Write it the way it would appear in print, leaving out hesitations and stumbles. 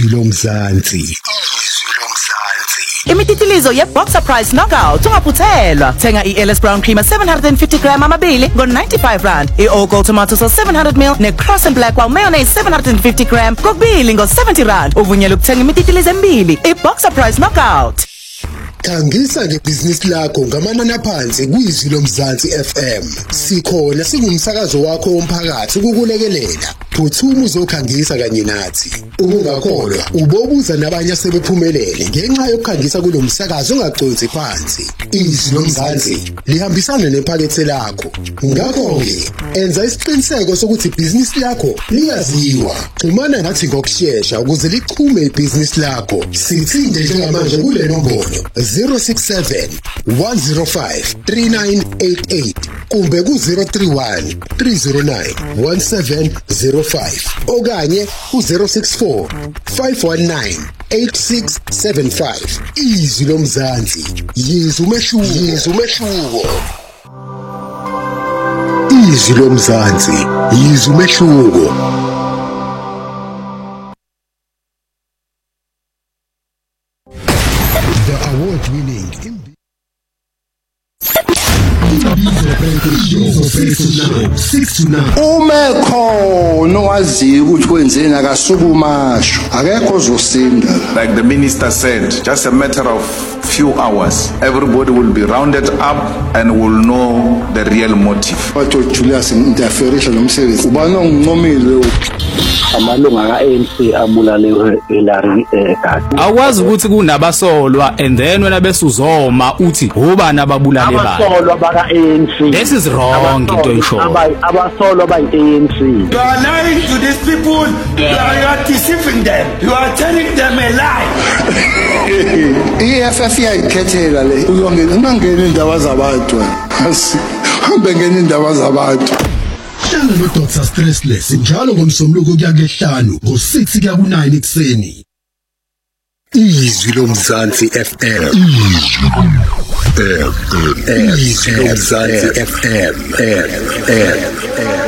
Izwi lomzansi. Imititilizo ye-Boxer Price Knockout ungaphuthelwa. Thenga i-Ellis Brown Creamer 750 gram amabili ngo-95 i-Ogo Tomato Sauce 700 ml ne-Cross and Black Wow Mayonnaise 750 gram kokubili ngo-70 uvunyelwe ukuthenga imititilizo emibili. I-Boxer Price Knockout. Khangisa ngebhizinisi lakho ngamanani aphansi kwizwi lomzansi FM. Sikhona singumsakazo wakho womphakathi ukukulekelela. Phuthuma uzokhangisa kanye nathi. Ungakholwa ubobuza nabanye asebephumelele ngenxa yokukhangisa kulomsakazo ongaconsi phansi. Izwi lomzansi lihambisana nephakethe lakho. Ngakho-ke enza isiqiniseko sokuthi ibhizinisi lakho liyaziwa. Xhumana nathi ngokushesha ukuze lichume ibhizinisi lakho. Sithinde njengamanje kule nombolo 067 105 3988 kumbe ku-031 309 1705 okanye ku-064 519 8675. Izwi lomzansi, yizwa umehluko. Izwi lomzansi, yizwa umehluko. The award-winning Umekhono wazi ukuthi kwenzeni akasukumasho akekho ozosinda. Like the minister said, just a matter of few hours everybody will be rounded up and will know the real motive. Batho Julius interference nomsebenzi ubani ongincomile amalunga ka-ANC abulalewe eLarry Gadi. Akwazi ukuthi kunabasolwa and then wena bese uzoma uthi ubani ababulale bani. Abasolwa baka-ANC. This is wrong into eshoyo. Abasolwa bayi-ANC. You are lying to these people. You are deceiving them. You are telling them a lie. EFF yayikhethela le ungangena indaba zabantu hambe ngena indaba zabantu. Hlala no Dr Stressless njalo ngomsombuluko kuya ke5 ngo6 kuya ku9 ekseni. Izwi lomzansi FM. Izwi lomzansi FM.